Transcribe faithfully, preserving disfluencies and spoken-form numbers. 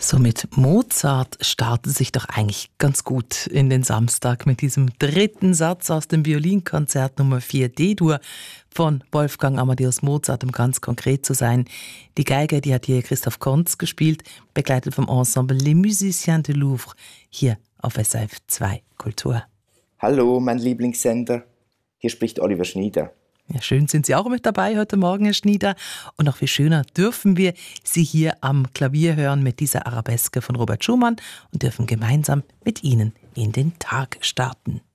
So mit Mozart startet sich doch eigentlich ganz gut in den Samstag mit diesem dritten Satz aus dem Violinkonzert Nummer vier D-Dur von Wolfgang Amadeus Mozart, um ganz konkret zu sein. Die Geige, die hat hier Christoph Konz gespielt, begleitet vom Ensemble Les Musiciens du Louvre, hier auf S R F zwei Kultur. Hallo, mein Lieblingssender. Hier spricht Oliver Schnieder. Ja, schön sind Sie auch mit dabei heute Morgen, Herr Schnieder. Und noch viel schöner dürfen wir Sie hier am Klavier hören mit dieser Arabeske von Robert Schumann und dürfen gemeinsam mit Ihnen in den Tag starten.